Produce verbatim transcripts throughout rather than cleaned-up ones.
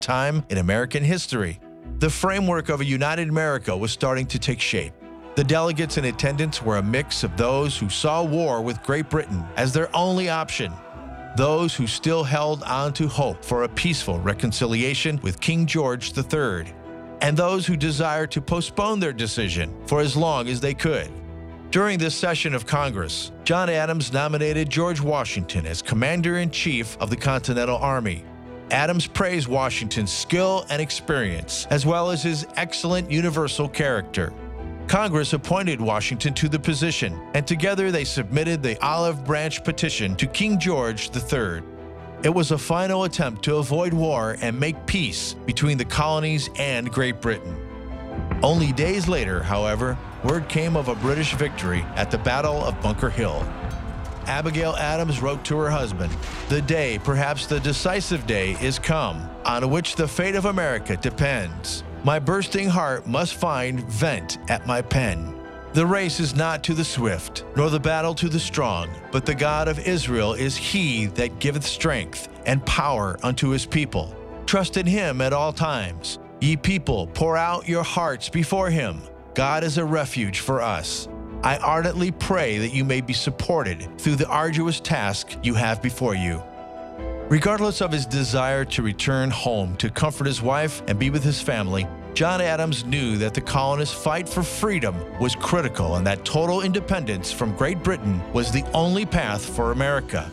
time in American history. The framework of a united America was starting to take shape. The delegates in attendance were a mix of those who saw war with Great Britain as their only option, those who still held on to hope for a peaceful reconciliation with King George the Third, and those who desired to postpone their decision for as long as they could. During this session of Congress, John Adams nominated George Washington as Commander-in-Chief of the Continental Army. Adams praised Washington's skill and experience, as well as his excellent universal character. Congress appointed Washington to the position, and together they submitted the Olive Branch Petition to King George the Third. It was a final attempt to avoid war and make peace between the colonies and Great Britain. Only days later, however, word came of a British victory at the Battle of Bunker Hill. Abigail Adams wrote to her husband, "The day, perhaps the decisive day, is come, on which the fate of America depends. My bursting heart must find vent at my pen. The race is not to the swift, nor the battle to the strong, but the God of Israel is he that giveth strength and power unto his people. Trust in him at all times. Ye people, pour out your hearts before him. God is a refuge for us. I ardently pray that you may be supported through the arduous task you have before you." Regardless of his desire to return home to comfort his wife and be with his family, John Adams knew that the colonists' fight for freedom was critical and that total independence from Great Britain was the only path for America.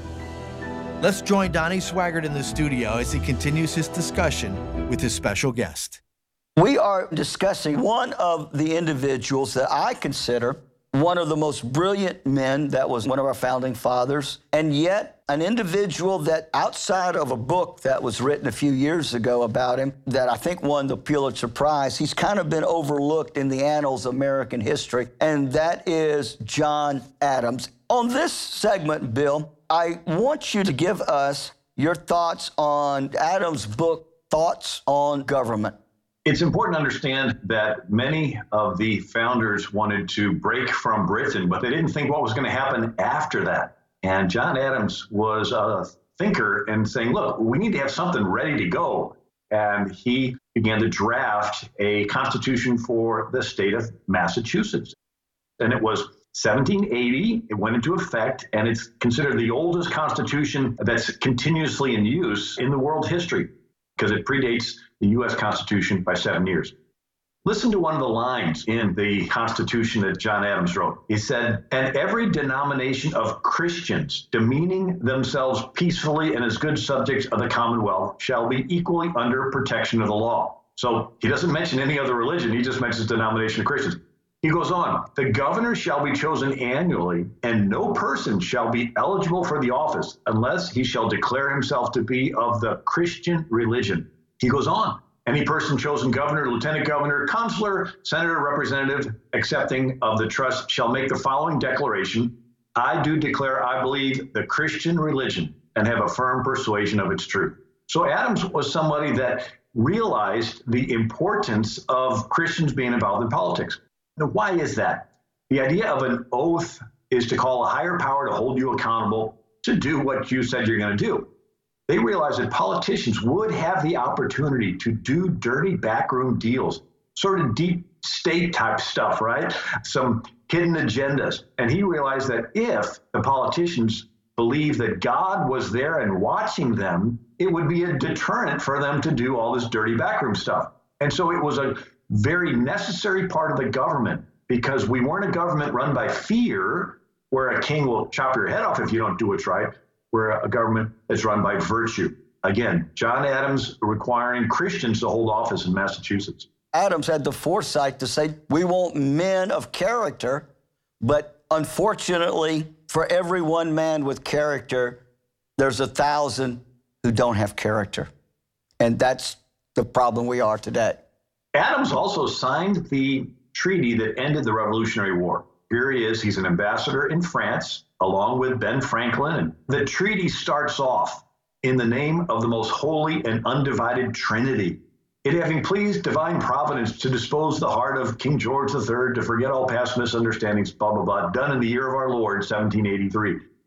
Let's join Donnie Swaggart in the studio as he continues his discussion with his special guest. We are discussing one of the individuals that I consider one of the most brilliant men that was one of our founding fathers, and yet an individual that outside of a book that was written a few years ago about him that I think won the Pulitzer Prize, he's kind of been overlooked in the annals of American history, and that is John Adams. On this segment, Bill, I want you to give us your thoughts on Adams' book, Thoughts on Government. It's important to understand that many of the founders wanted to break from Britain, but they didn't think what was going to happen after that. And John Adams was a thinker and saying, look, we need to have something ready to go. And he began to draft a constitution for the state of Massachusetts. And it was seventeen eighty, it went into effect, and it's considered the oldest constitution that's continuously in use in the world history, because it predates the U S Constitution by seven years. Listen to one of the lines in the Constitution that John Adams wrote. He said, "And every denomination of Christians, demeaning themselves peacefully and as good subjects of the Commonwealth, shall be equally under protection of the law." So he doesn't mention any other religion. He just mentions denomination of Christians. He goes on, "The governor shall be chosen annually, and no person shall be eligible for the office unless he shall declare himself to be of the Christian religion." He goes on, "Any person chosen governor, lieutenant governor, consular, senator, representative, accepting of the trust shall make the following declaration: I do declare I believe the Christian religion and have a firm persuasion of its truth." So Adams was somebody that realized the importance of Christians being involved in politics. Now, why is that? The idea of an oath is to call a higher power to hold you accountable to do what you said you're going to do. They realized that politicians would have the opportunity to do dirty backroom deals, sort of deep state type stuff, right? Some hidden agendas. And he realized that if the politicians believed that God was there and watching them, it would be a deterrent for them to do all this dirty backroom stuff. And so it was a very necessary part of the government, because we weren't a government run by fear, where a king will chop your head off if you don't do what's right. We're a government that's run by virtue. Again, John Adams requiring Christians to hold office in Massachusetts. Adams had the foresight to say, we want men of character, but unfortunately, for every one man with character, there's a thousand who don't have character. And that's the problem we are today. Adams also signed the treaty that ended the Revolutionary War. Here he is, he's an ambassador in France, along with Ben Franklin. And the treaty starts off in the name of the most holy and undivided Trinity. It having pleased divine providence to dispose the heart of King George the Third to forget all past misunderstandings, blah, blah, blah, done in the year of our Lord, seventeen eighty-three.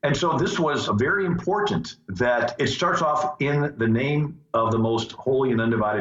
And so this was very important that it starts off in the name of the most holy and undivided